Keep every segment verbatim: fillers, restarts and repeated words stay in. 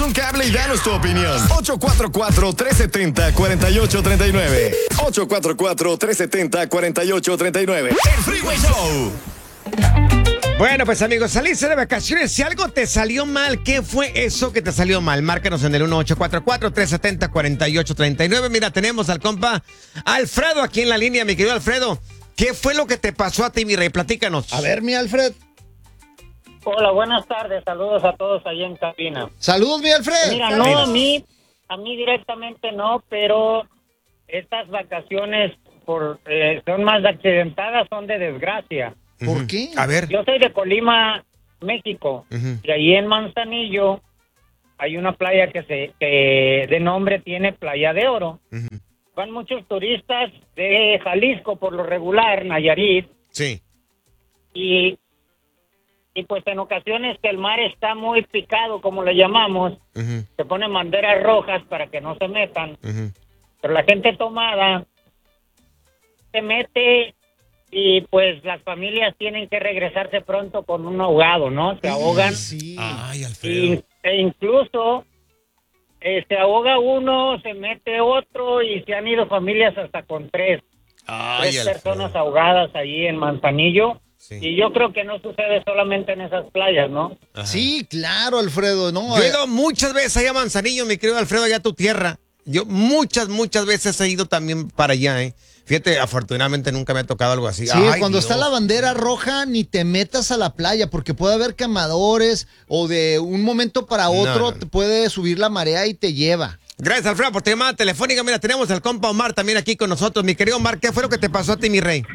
un cable y danos tu opinión. ocho cuatro cuatro, tres siete cero, cuatro ocho tres nueve. ocho cuatro cuatro, tres siete cero, cuatro ocho tres nueve. El Freeway Show. Bueno, pues amigos, salirse de vacaciones. Si algo te salió mal, ¿qué fue eso que te salió mal? Márcanos en el uno ocho cuatro cuatro, tres siete cero, cuatro ocho tres nueve. Mira, tenemos al compa Alfredo aquí en la línea, mi querido Alfredo. ¿Qué fue lo que te pasó a ti, mi rey? Platícanos. A ver, mi Alfred. Hola, buenas tardes. Saludos a todos ahí en cabina. Saludos, mi Alfred. Mira, no, a mí, a mí directamente no, pero estas vacaciones por eh, son más accidentadas, son de desgracia. ¿Por Ujú. qué? A ver. Yo soy de Colima, México, Ujú. y ahí en Manzanillo hay una playa que se que de nombre tiene Playa de Oro. Ujú. Van muchos turistas de Jalisco por lo regular, Nayarit, Sí. y y pues en ocasiones que el mar está muy picado, como le llamamos, Ujú. se ponen banderas rojas para que no se metan, Ujú. pero la gente tomada se mete y pues las familias tienen que regresarse pronto con un ahogado, ¿no? Se ahogan Sí. Ay, Alfredo. y, e incluso eh, se ahoga uno, se mete otro y se han ido familias hasta con tres, Ay, tres Alfredo. personas ahogadas allí en Manzanillo. Sí. Y yo creo que no sucede solamente en esas playas, ¿no? Ajá. Sí, claro, Alfredo. No, Yo he eh, ido muchas veces allá a Manzanillo, mi querido Alfredo, allá a tu tierra. Yo muchas, muchas veces he ido también para allá, ¿eh? Fíjate, afortunadamente nunca me ha tocado algo así. sí, Ay, cuando Dios. está la bandera roja, ni te metas a la playa, porque puede haber quemadores o de un momento para No, otro no, no. te puede subir la marea y te lleva. Gracias, Alfredo, por tu llamada telefónica. Mira, tenemos al compa Omar también aquí con nosotros. Mi querido Omar, ¿qué fue lo que te pasó a ti, mi rey?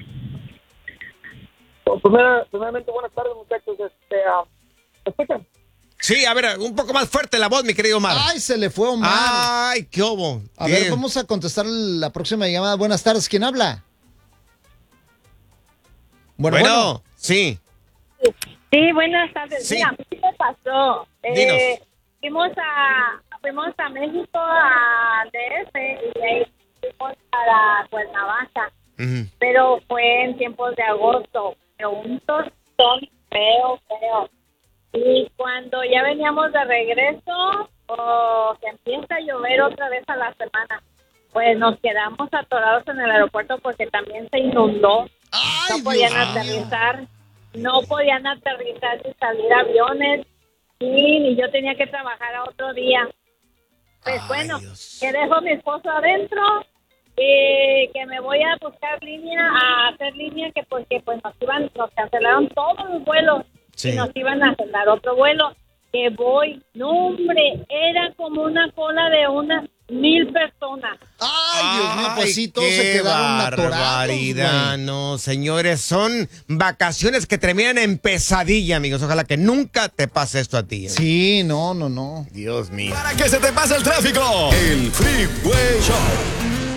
Primera, primeramente, buenas tardes, muchachos. Este, uh, ¿me escuchan? Sí, a ver, un poco más fuerte la voz, mi querido Omar. Ay, se le fue Omar. Ay, qué obo. a ver, vamos a contestar la próxima llamada. Buenas tardes, ¿quién habla? Bueno, Bueno, bueno. sí. Sí, buenas tardes. Sí. Mira, ¿qué me pasó? Dinos. Eh, fuimos a fuimos a México, a D F, y de ahí fuimos para Cuernavaca, Ujú. pero fue en tiempos de agosto, pero un tostón feo, feo. Y cuando ya veníamos de regreso, oh, que empieza a llover otra vez a la semana, pues nos quedamos atorados en el aeropuerto porque también se inundó. Ay, No podían Dios mío. aterrizar, no podían aterrizar ni salir aviones, y ni yo tenía que trabajar a otro día. Pues Ay, bueno, Dios. que dejo a mi esposo adentro y que me voy a buscar línea, a hacer línea, que porque pues nos iban, nos cancelaron todos los vuelos Sí. y nos iban a agendar otro vuelo. Que voy, no hombre, era como una cola de unas mil personas. Ay, Dios mío, pues sí, todos qué se quedaron atorados, barbaridad, güey. no, señores, son vacaciones que terminan en pesadilla, amigos. Ojalá que nunca te pase esto a ti. ¿eh? Sí, no, no, no. Dios mío. Para que se te pase el tráfico. El Freeway Show.